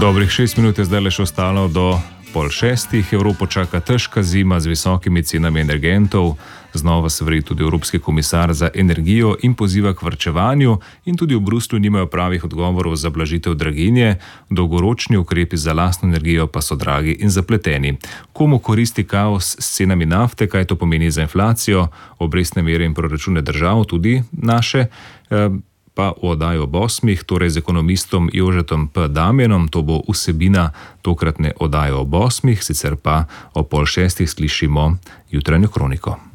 Dobrih 6 minut je zdaj le še ostalo do 5:30. Evropo čaka težka zima z visokimi cenami energentov. Znova se vrti tudi Evropski komisar za energijo in poziva k varčevanju, in tudi v Bruslju nimajo pravih odgovorov za blažitev draginje. Dolgoročni ukrepi za lastno energijo pa so dragi in zapleteni. Komu koristi kaos s cenami nafte, kaj to pomeni za inflacijo, obrestne mere in proračune držav, tudi naše, pa v oddaji ob 8, torej z ekonomistom Jožetom P. Damjanom. To bo vsebina tokratne oddaje ob 8, sicer pa ob 5:30 slišimo jutranjo kroniko.